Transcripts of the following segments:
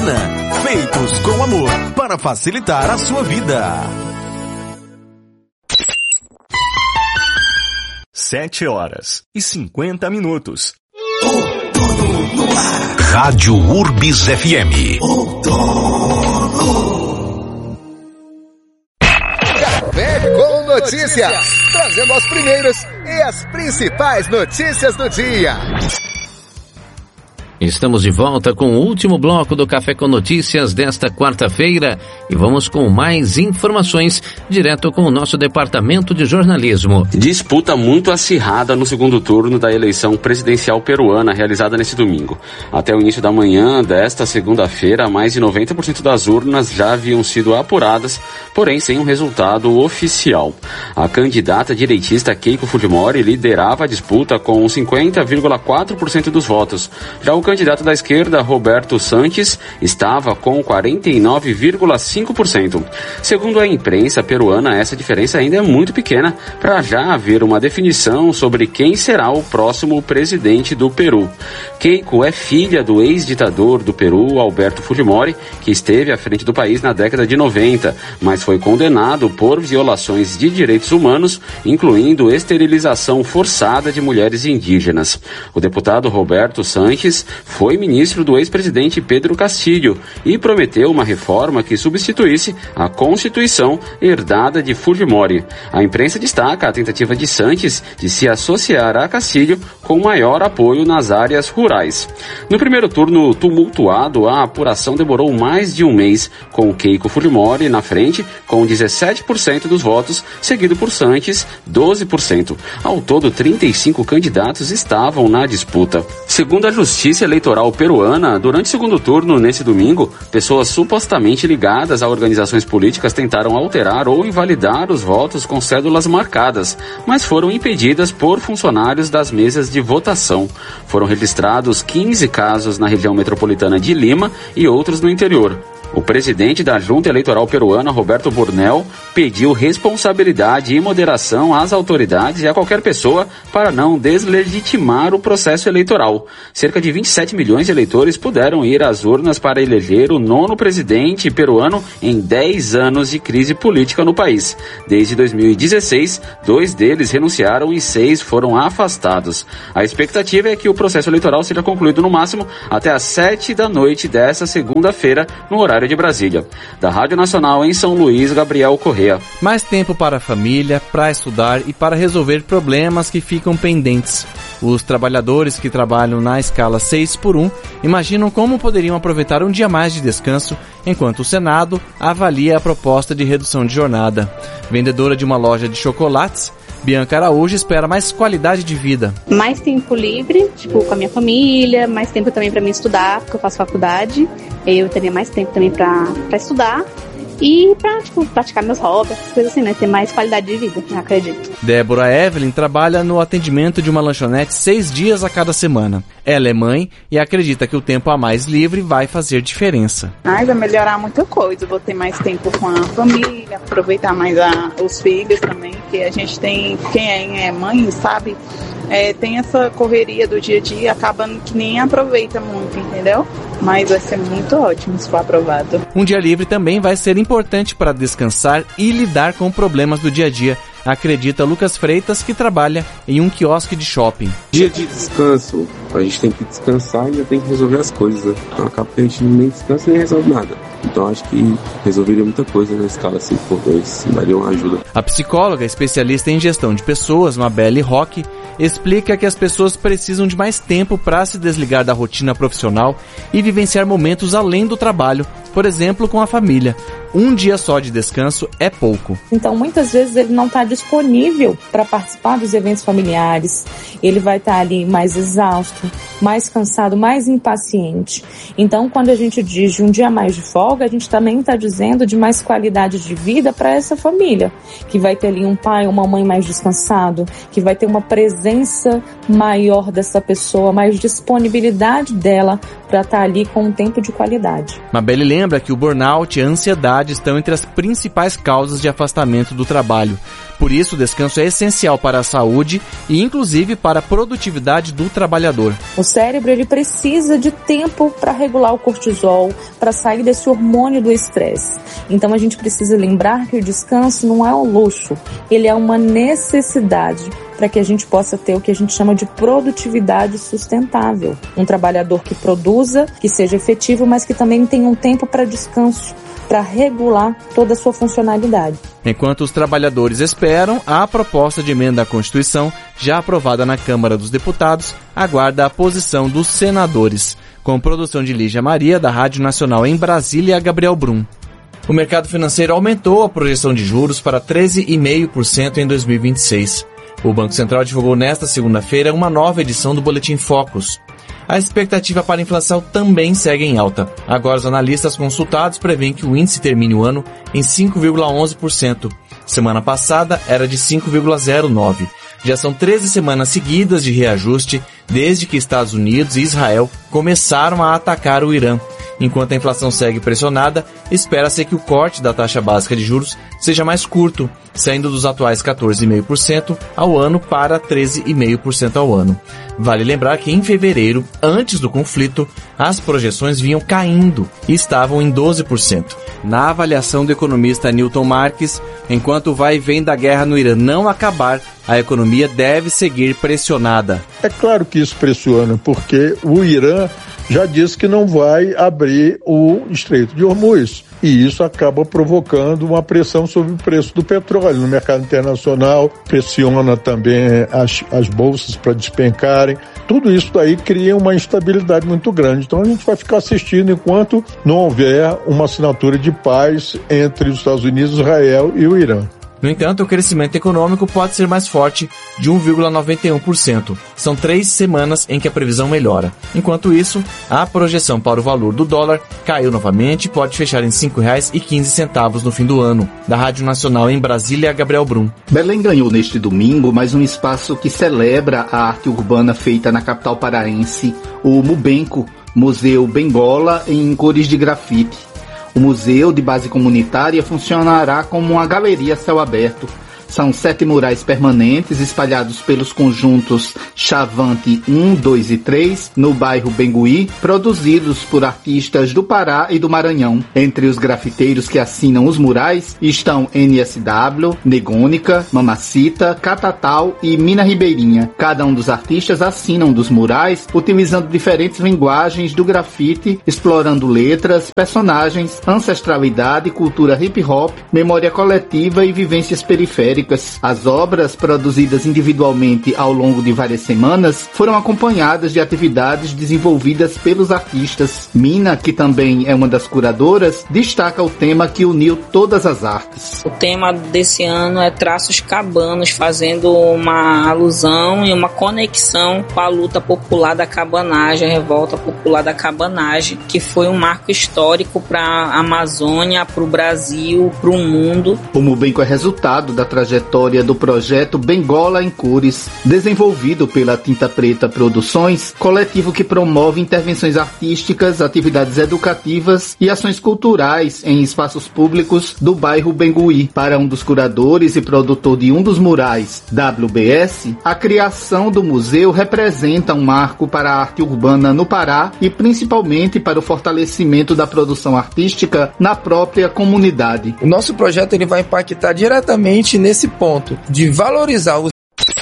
Vacina, feitos com amor para facilitar a sua vida. 7h50. Rádio Urbis FM. Café com Notícias, trazendo as primeiras e as principais notícias do dia. Estamos de volta com o último bloco do Café com Notícias desta quarta-feira e vamos com mais informações direto com o nosso departamento de jornalismo. Disputa muito acirrada no segundo turno da eleição presidencial peruana realizada neste domingo. Até o início da manhã desta segunda-feira, mais de 90% das urnas já haviam sido apuradas, porém sem um resultado oficial. A candidata direitista Keiko Fujimori liderava a disputa com 50,4% dos votos. Já o candidato da esquerda, Roberto Sanches, estava com 49,5%. Segundo a imprensa peruana, essa diferença ainda é muito pequena para já haver uma definição sobre quem será o próximo presidente do Peru. Keiko é filha do ex-ditador do Peru, Alberto Fujimori, que esteve à frente do país na década de 90, mas foi condenado por violações de direitos humanos, incluindo esterilização forçada de mulheres indígenas. O deputado Roberto Sanches foi ministro do ex-presidente Pedro Castillo e prometeu uma reforma que substituísse a Constituição herdada de Fujimori. A imprensa destaca a tentativa de Sanches de se associar a Castillo com maior apoio nas áreas rurais. No primeiro turno tumultuado, a apuração demorou mais de um mês, com Keiko Fujimori na frente, com 17% dos votos, seguido por Sanches, 12%. Ao todo, 35 candidatos estavam na disputa. Segundo a Justiça Eleitoral peruana, durante o segundo turno, nesse domingo, pessoas supostamente ligadas a organizações políticas tentaram alterar ou invalidar os votos com cédulas marcadas, mas foram impedidas por funcionários das mesas de votação. Foram registrados 15 casos na região metropolitana de Lima e outros no interior. O presidente da Junta Eleitoral Peruana, Roberto Burnell, pediu responsabilidade e moderação às autoridades e a qualquer pessoa para não deslegitimar o processo eleitoral. Cerca de 27 milhões de eleitores puderam ir às urnas para eleger o 9º presidente peruano em 10 anos de crise política no país. Desde 2016, 2 deles renunciaram e 6 foram afastados. A expectativa é que o processo eleitoral seja concluído no máximo até às 19h desta segunda-feira, no horário de Brasília. Da Rádio Nacional em São Luís, Gabriel Correa. Mais tempo para a família, para estudar e para resolver problemas que ficam pendentes. Os trabalhadores que trabalham na escala 6x1 imaginam como poderiam aproveitar um dia mais de descanso, enquanto o Senado avalia a proposta de redução de jornada. Vendedora de uma loja de chocolates, Bianca Araújo espera mais qualidade de vida. Mais tempo livre, com a minha família, mais tempo também para mim estudar, porque eu faço faculdade. Eu teria mais tempo também para estudar e para praticar meus hobbies, essas coisas assim, né? Ter mais qualidade de vida, eu acredito. Débora Evelyn trabalha no atendimento de uma lanchonete 6 dias a cada semana. Ela é mãe e acredita que o tempo a mais livre vai fazer diferença. Vai melhorar muita coisa, vou ter mais tempo com a família, aproveitar mais os filhos também, que a gente tem, quem é mãe, sabe, tem essa correria do dia a dia, acabando que nem aproveita muito, entendeu? Mas vai ser muito ótimo se for aprovado. Um dia livre também vai ser importante para descansar e lidar com problemas do dia a dia, acredita Lucas Freitas, que trabalha em um quiosque de shopping. Dia de descanso, a gente tem que descansar e ainda tem que resolver as coisas, né? Então acaba que a gente nem descansa nem resolve nada. Então acho que resolveria muita coisa na escala 5x2, daria uma ajuda. A psicóloga especialista em gestão de pessoas, Mabelle Roque, explica que as pessoas precisam de mais tempo para se desligar da rotina profissional e vivenciar momentos além do trabalho, por exemplo, com a família. Um dia só de descanso é pouco. Então, muitas vezes ele não está disponível para participar dos eventos familiares. Ele vai estar ali mais exausto, mais cansado, mais impaciente. Então, quando a gente diz de um dia a mais de folga, a gente também está dizendo de mais qualidade de vida para essa família, que vai ter ali um pai ou uma mãe mais descansado, que vai ter uma presença maior dessa pessoa, mais disponibilidade dela para estar ali com um tempo de qualidade. Mabelle lembra que o burnout e a ansiedade estão entre as principais causas de afastamento do trabalho. Por isso, o descanso é essencial para a saúde e, inclusive, para a produtividade do trabalhador. O cérebro ele precisa de tempo para regular o cortisol, para sair desse hormônio do estresse. Então, a gente precisa lembrar que o descanso não é um luxo, ele é uma necessidade para que a gente possa ter o que a gente chama de produtividade sustentável. Um trabalhador que produza, que seja efetivo, mas que também tenha um tempo para descanso, para regular toda a sua funcionalidade. Enquanto os trabalhadores esperam, a proposta de emenda à Constituição, já aprovada na Câmara dos Deputados, aguarda a posição dos senadores. Com produção de Lígia Maria, da Rádio Nacional em Brasília, Gabriel Brum. O mercado financeiro aumentou a projeção de juros para 13,5% em 2026. O Banco Central divulgou nesta segunda-feira uma nova edição do Boletim Focus. A expectativa para a inflação também segue em alta. Agora, os analistas consultados prevêem que o índice termine o ano em 5,11%. Semana passada era de 5,09%. Já são 13 semanas seguidas de reajuste desde que Estados Unidos e Israel começaram a atacar o Irã. Enquanto a inflação segue pressionada, espera-se que o corte da taxa básica de juros seja mais curto, saindo dos atuais 14,5% ao ano para 13,5% ao ano. Vale lembrar que em fevereiro, antes do conflito, as projeções vinham caindo e estavam em 12%. Na avaliação do economista Newton Marques, enquanto o vai e vem da guerra no Irã não acabar, a economia deve seguir pressionada. É claro que isso pressiona, porque o Irã já disse que não vai abrir o Estreito de Hormuz. E isso acaba provocando uma pressão sobre o preço do petróleo no mercado internacional, pressiona também as bolsas para despencarem. Tudo isso daí cria uma instabilidade muito grande. Então a gente vai ficar assistindo enquanto não houver uma assinatura de paz entre os Estados Unidos, Israel e o Irã. No entanto, o crescimento econômico pode ser mais forte, de 1,91%. São 3 semanas em que a previsão melhora. Enquanto isso, a projeção para o valor do dólar caiu novamente e pode fechar em R$ 5,15 no fim do ano. Da Rádio Nacional em Brasília, Gabriel Brum. Belém ganhou neste domingo mais um espaço que celebra a arte urbana feita na capital paraense, o Mubenco, Museu Bengola em cores de grafite. O museu, de base comunitária, funcionará como uma galeria a céu aberto. São 7 murais permanentes espalhados pelos conjuntos Chavante 1, 2 e 3, no bairro Bengui, produzidos por artistas do Pará e do Maranhão. Entre os grafiteiros que assinam os murais estão NSW, Negônica, Mamacita, Catatal e Mina Ribeirinha. Cada um dos artistas assina um dos murais utilizando diferentes linguagens do grafite, explorando letras, personagens, ancestralidade, cultura hip-hop, memória coletiva e vivências periféricas. As obras, produzidas individualmente ao longo de várias semanas, foram acompanhadas de atividades desenvolvidas pelos artistas. Mina, que também é uma das curadoras, destaca o tema que uniu todas as artes. O tema desse ano é traços cabanos, fazendo uma alusão e uma conexão com a luta popular da cabanagem, a revolta popular da cabanagem, que foi um marco histórico para a Amazônia, para o Brasil, para o mundo. O Mubenco é resultado da trajetória do projeto Bengola em Cores, desenvolvido pela Tinta Preta Produções, coletivo que promove intervenções artísticas, atividades educativas e ações culturais em espaços públicos do bairro Bengui. Para um dos curadores e produtor de um dos murais, WBS, a criação do museu representa um marco para a arte urbana no Pará e principalmente para o fortalecimento da produção artística na própria comunidade. O nosso projeto ele vai impactar diretamente nesse ponto de valorizar os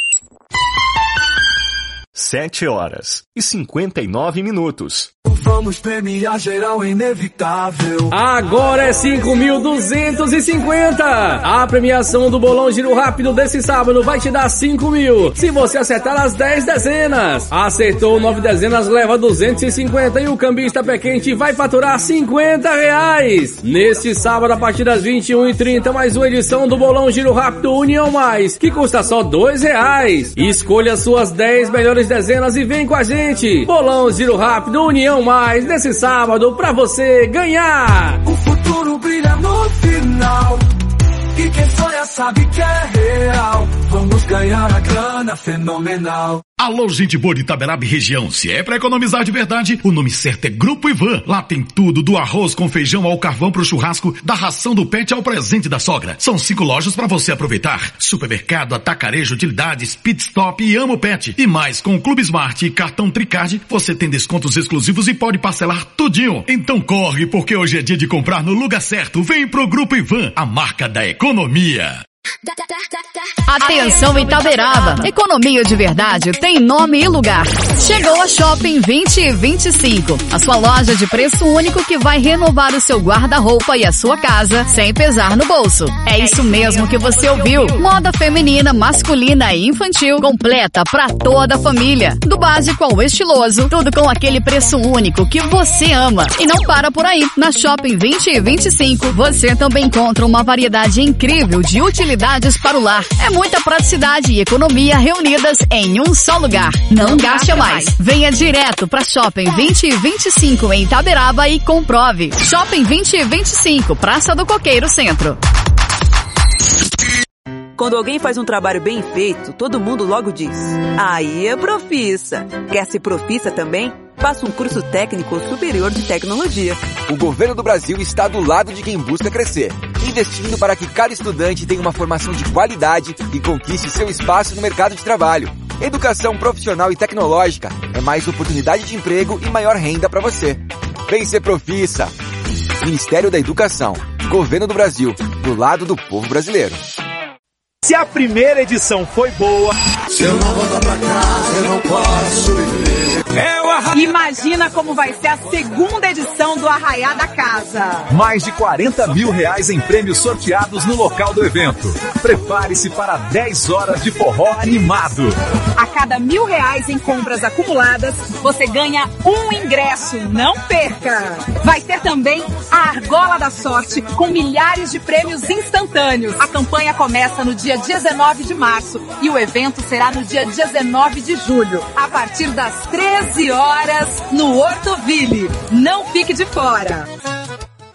7h59. Vamos premiar geral inevitável. Agora é 5.250. A premiação do Bolão Giro Rápido desse sábado vai te dar 5 mil. Se você acertar as 10 dezenas. Acertou 9 dezenas, leva 250. E o cambista pé quente vai faturar R$50. Neste sábado, a partir das 21h30, mais uma edição do Bolão Giro Rápido União Mais, que custa só R$2. Escolha suas 10 melhores dezenas e vem com a gente. Bolão Giro Rápido União Mais, nesse sábado, pra você ganhar. O futuro brilha no final, e quem sonha sabe que é real. Vamos ganhar a grana fenomenal. Alô, gente boa de Itaberaba e região. Se é pra economizar de verdade, o nome certo é Grupo Ivan. Lá tem tudo, do arroz com feijão ao carvão pro churrasco, da ração do pet ao presente da sogra. São 5 lojas pra você aproveitar. Supermercado, atacarejo, utilidades, pit stop e Amo Pet. E mais, com o Clube Smart e cartão Tricard, você tem descontos exclusivos e pode parcelar tudinho. Então corre, porque hoje é dia de comprar no lugar certo. Vem pro Grupo Ivan, a marca da economia. Atenção Itaberaba, economia de verdade tem nome e lugar. Chegou a Shopping 2025, a sua loja de preço único que vai renovar o seu guarda-roupa e a sua casa sem pesar no bolso. É isso mesmo que você ouviu. Moda feminina, masculina e infantil, completa pra toda a família. Do básico ao estiloso, tudo com aquele preço único que você ama. E não para por aí. Na Shopping 2025, você também encontra uma variedade incrível de utilidades para o lar. É muita praticidade e economia reunidas em um só lugar. Não gaste mais. Venha direto para Shopping 2025 em Itaberaba e comprove. Shopping 2025, Praça do Coqueiro Centro. Quando alguém faz um trabalho bem feito, todo mundo logo diz: aí é profissa. Quer ser profissa também? Faça um curso técnico superior de tecnologia. O governo do Brasil está do lado de quem busca crescer, investindo para que cada estudante tenha uma formação de qualidade e conquiste seu espaço no mercado de trabalho. Educação profissional e tecnológica é mais oportunidade de emprego e maior renda para você. Vem ser profissa. Ministério da Educação, Governo do Brasil, do lado do povo brasileiro. Se a primeira edição foi boa, se eu não voltar pra casa, eu não posso viver. Imagina como vai ser a segunda edição do Arraiá da Casa. Mais de R$40 mil em prêmios sorteados no local do evento. Prepare-se para 10 horas de forró animado. A cada R$1.000 em compras acumuladas, você ganha um ingresso. Não perca! Vai ter também a Argola da Sorte, com milhares de prêmios instantâneos. A campanha começa no dia 19 de março e o evento será no dia 19 de julho, a partir das 13 horas, no Hortoville. Não fique de fora!